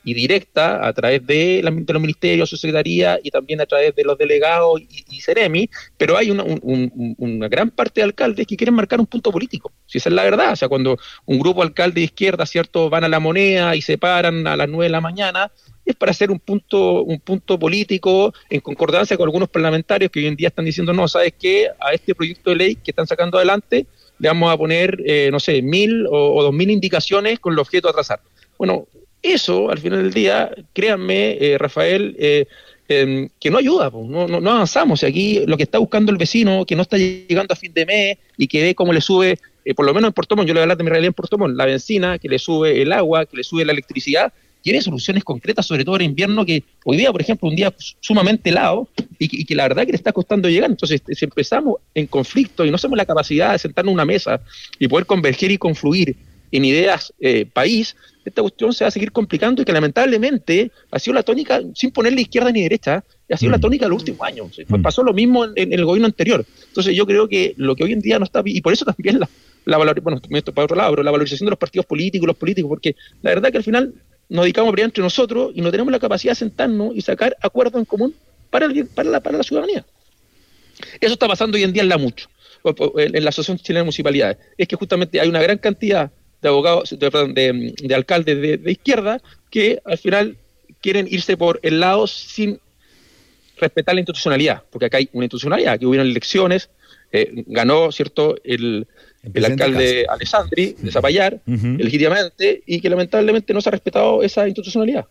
y directa a través de los ministerios, su secretaría y también a través de los delegados y Ceremi, pero hay una gran parte de alcaldes que quieren marcar un punto político, si esa es la verdad. O sea, cuando un grupo de alcaldes de izquierda, ¿cierto?, van a La Moneda y se paran a las 9 de la mañana, es para hacer un punto político en concordancia con algunos parlamentarios que hoy en día están diciendo, no, ¿sabes qué? A este proyecto de ley que están sacando adelante le vamos a poner, 1.000 o 2.000 indicaciones con el objeto de atrasar. Bueno, eso, al final del día, créanme, Rafael, que no ayuda, no avanzamos. Aquí lo que está buscando el vecino, que no está llegando a fin de mes y que ve cómo le sube, por lo menos en Puerto Montt, yo le voy a hablar de mi realidad en Puerto Montt, la benzina, que le sube el agua, que le sube la electricidad, tiene soluciones concretas, sobre todo en invierno, que hoy día, por ejemplo, un día sumamente helado y que la verdad que le está costando llegar. Entonces, si empezamos en conflicto y no tenemos la capacidad de sentarnos en una mesa y poder converger y confluir en ideas país, esta cuestión se va a seguir complicando y que lamentablemente ha sido la tónica, sin ponerle izquierda ni derecha, ha sido la tónica de los últimos años. Pasó lo mismo en el gobierno anterior. Entonces yo creo que lo que hoy en día no está, y por eso también la valorización, bueno, esto para otro lado, pero la valorización de los partidos políticos, los políticos, porque la verdad que al final nos dedicamos a pelear entre nosotros y no tenemos la capacidad de sentarnos y sacar acuerdos en común para la ciudadanía. Eso está pasando hoy en día en la Mucho, en la Asociación Chilena de Municipalidades. Es que justamente hay una gran cantidad de abogados, de alcaldes de izquierda que al final quieren irse por el lado sin respetar la institucionalidad, porque acá hay una institucionalidad, que hubieron elecciones, ganó, ¿cierto?, el alcalde Alessandri de Zapallar, legítimamente, y que lamentablemente no se ha respetado esa institucionalidad.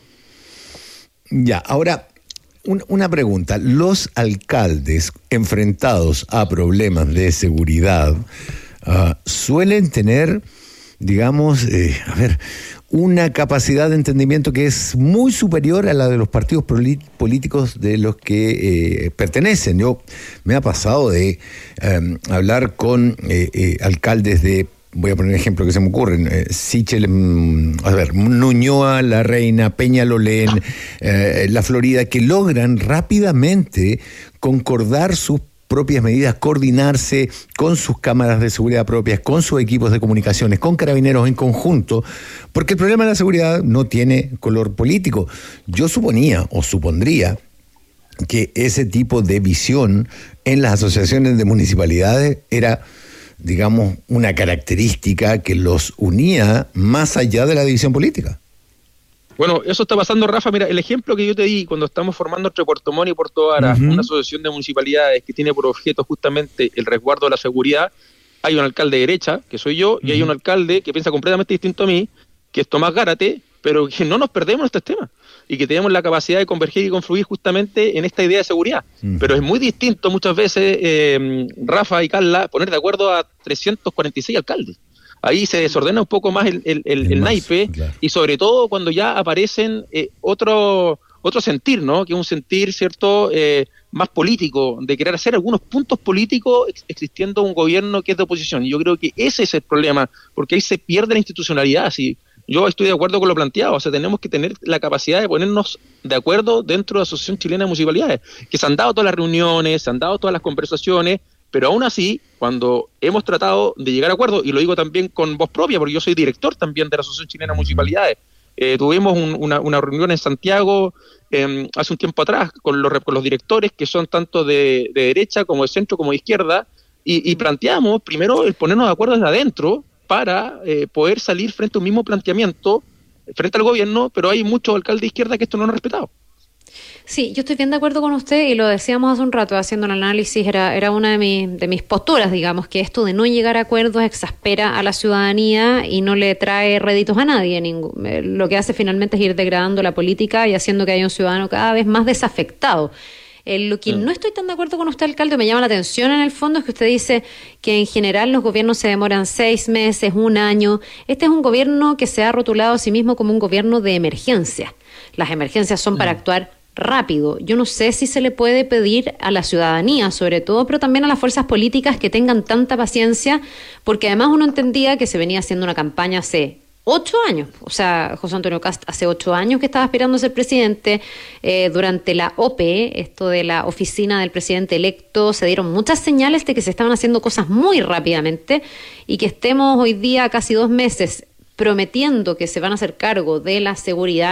Ya, ahora, una pregunta. Los alcaldes enfrentados a problemas de seguridad suelen tener, digamos, una capacidad de entendimiento que es muy superior a la de los partidos políticos de los que pertenecen. Yo me ha pasado de hablar con alcaldes de, voy a poner un ejemplo que se me ocurren, Sichel, Ñuñoa, La Reina, Peñalolén, La Florida, que logran rápidamente concordar sus propias medidas, coordinarse con sus cámaras de seguridad propias, con sus equipos de comunicaciones, con carabineros en conjunto, porque el problema de la seguridad no tiene color político. Yo supondría que ese tipo de visión en las asociaciones de municipalidades era, digamos, una característica que los unía más allá de la división política. Bueno, eso está pasando, Rafa. Mira, el ejemplo que yo te di cuando estamos formando entre Puerto Montt y Puerto Varas, una asociación de municipalidades que tiene por objeto justamente el resguardo de la seguridad, hay un alcalde de derecha, que soy yo, y hay un alcalde que piensa completamente distinto a mí, que es Tomás Gárate, pero que no nos perdemos en estos temas y que tenemos la capacidad de converger y confluir justamente en esta idea de seguridad. Pero es muy distinto muchas veces, Rafa y Carla, poner de acuerdo a 346 alcaldes. Ahí se desordena un poco más el naipe, claro. Y sobre todo cuando ya aparecen otro sentir, ¿no? Que es un sentir, ¿cierto?, más político, de querer hacer algunos puntos políticos existiendo un gobierno que es de oposición. Y yo creo que ese es el problema, porque ahí se pierde la institucionalidad. Así, yo estoy de acuerdo con lo planteado, o sea, tenemos que tener la capacidad de ponernos de acuerdo dentro de la Asociación Chilena de Municipalidades, que se han dado todas las reuniones, se han dado todas las conversaciones, pero aún así, cuando hemos tratado de llegar a acuerdos, y lo digo también con voz propia, porque yo soy director también de la Asociación Chilena de Municipalidades, tuvimos una reunión en Santiago hace un tiempo atrás con los directores que son tanto de derecha como de centro como de izquierda, y planteamos primero el ponernos de acuerdo desde adentro para poder salir frente a un mismo planteamiento frente al gobierno, pero hay muchos alcaldes de izquierda que esto no han respetado. Sí, yo estoy bien de acuerdo con usted y lo decíamos hace un rato haciendo el análisis, era una de mis posturas, digamos, que esto de no llegar a acuerdos exaspera a la ciudadanía y no le trae réditos a nadie. Lo que hace finalmente es ir degradando la política y haciendo que haya un ciudadano cada vez más desafectado. Lo que no estoy tan de acuerdo con usted, alcalde, me llama la atención en el fondo, es que usted dice que en general los gobiernos se demoran 6 meses, 1 año. Este es un gobierno que se ha rotulado a sí mismo como un gobierno de emergencia. Las emergencias son para actuar rápido. Yo no sé si se le puede pedir a la ciudadanía, sobre todo, pero también a las fuerzas políticas que tengan tanta paciencia, porque además uno entendía que se venía haciendo una campaña hace 8 años. O sea, José Antonio Kast hace 8 años que estaba aspirando a ser presidente. Durante la OPE, esto de la oficina del presidente electo, se dieron muchas señales de que se estaban haciendo cosas muy rápidamente, y que estemos hoy día casi 2 meses prometiendo que se van a hacer cargo de la seguridad